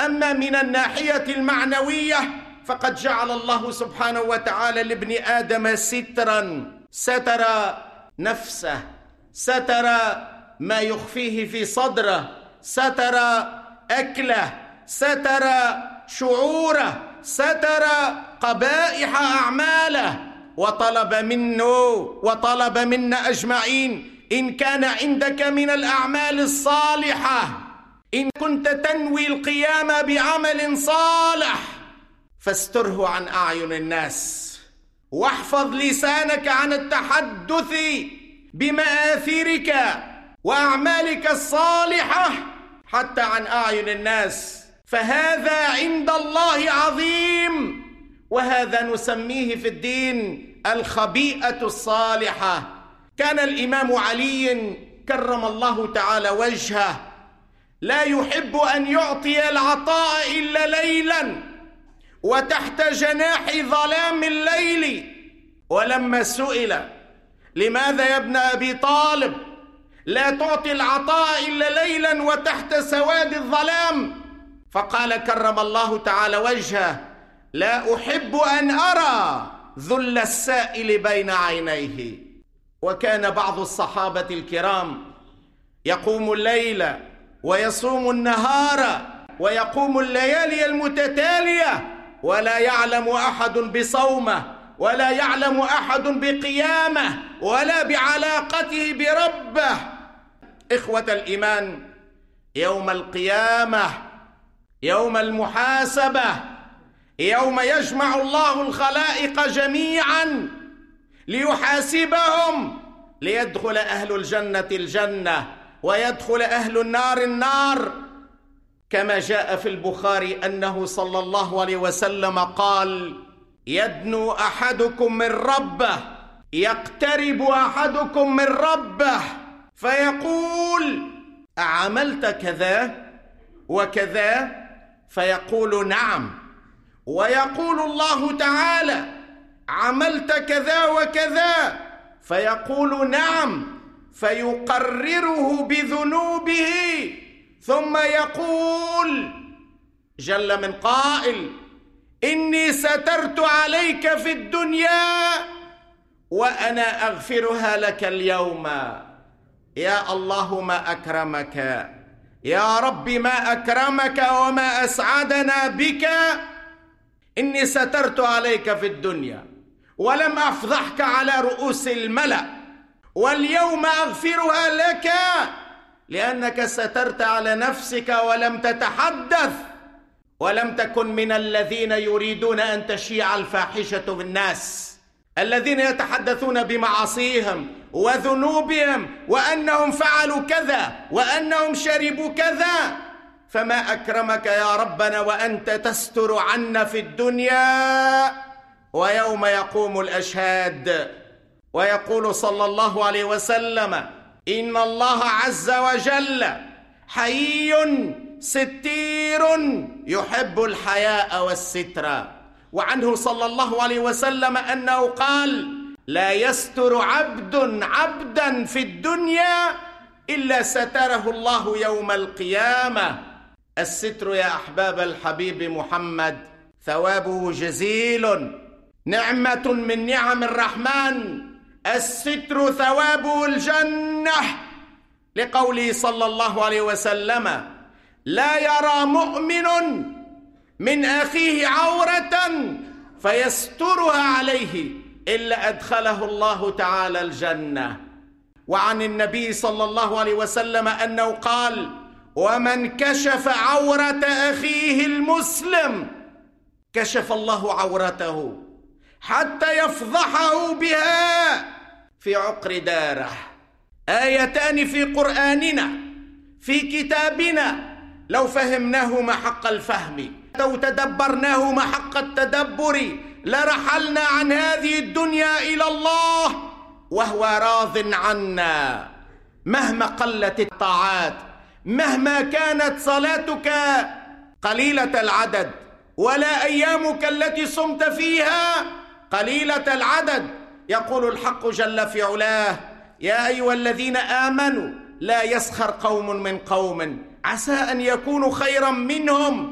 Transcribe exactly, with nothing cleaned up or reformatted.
أما من الناحية المعنوية فقد جعل الله سبحانه وتعالى لابن آدم سترا، ستر نفسه، ستر ما يخفيه في صدره، ستر أكله، ستر شعوره، ستر قبائح أعماله، وطلب منه وطلب منا أجمعين: إن كان عندك من الأعمال الصالحة، إن كنت تنوي القيام بعمل صالح فاستره عن أعين الناس، واحفظ لسانك عن التحدث بمآثرك وأعمالك الصالحة حتى عن أعين الناس، فهذا عند الله عظيم، وهذا نسميه في الدين الخبيئة الصالحة. كان الإمام علي كرم الله تعالى وجهه لا يحب أن يعطي العطاء إلا ليلا وتحت جناح ظلام الليل، ولما سئل: لماذا يا ابن أبي طالب لا تعطي العطاء إلا ليلا وتحت سواد الظلام؟ فقال كرم الله تعالى وجهه: لا أحب أن أرى ذل السائل بين عينيه. وكان بعض الصحابة الكرام يقوم الليل ويصوم النهار ويقوم الليالي المتتالية ولا يعلم أحد بصومه ولا يعلم أحد بقيامه ولا بعلاقته بربه. إخوة الإيمان، يوم القيامة، يوم المحاسبة، يوم يجمع الله الخلائق جميعا ليحاسبهم، ليدخل أهل الجنة الجنة ويدخل أهل النار النار، كما جاء في البخاري أنه صلى الله عليه وسلم قال: يدنو أحدكم من ربه، يقترب أحدكم من ربه فيقول: أعملت كذا وكذا؟ فيقول: نعم. ويقول الله تعالى: عملت كذا وكذا؟ فيقول: نعم. فيقرره بذنوبه، ثم يقول جل من قائل: إني سترت عليك في الدنيا وأنا أغفرها لك اليوم. يا الله ما أكرمك، يا رب ما أكرمك وما أسعدنا بك. إني سترت عليك في الدنيا ولم أفضحك على رؤوس الملأ، واليوم أغفرها لك لأنك سترت على نفسك ولم تتحدث، ولم تكن من الذين يريدون أن تشيع الفاحشة بالناس، الذين يتحدثون بمعاصيهم وذنوبهم وأنهم فعلوا كذا وأنهم شربوا كذا. فما أكرمك يا ربنا وأنت تستر عنا في الدنيا، ويوم يقوم الأشهاد ويقول صلى الله عليه وسلم: إن الله عز وجل حيي ستير يحب الحياء والستر. وعنه صلى الله عليه وسلم أنه قال: لا يستر عبد عبدا في الدنيا إلا ستره الله يوم القيامة. الستر يا أحباب الحبيب محمد ثوابه جزيل، نعمة من نعم الرحمن. الستر ثوابه الجنة، لقوله صلى الله عليه وسلم: لا يرى مؤمن من أخيه عورة فيسترها عليه إلا أدخله الله تعالى الجنة. وعن النبي صلى الله عليه وسلم أنه قال: ومن كشف عورة أخيه المسلم كشف الله عورته حتى يفضحه بها في عقر داره. آيتان في قرآننا في كتابنا لو فهمناهما حق الفهم، لو تدبرناهما حق التدبر، لرحلنا عن هذه الدنيا إلى الله وهو راض عنا، مهما قلت الطاعات، مهما كانت صلاتك قليلة العدد، ولا أيامك التي صمت فيها قليلة العدد. يقول الحق جل في علاه: يا أيها الذين آمنوا لا يسخر قوم من قوم عسى أن يكونوا خيرا منهم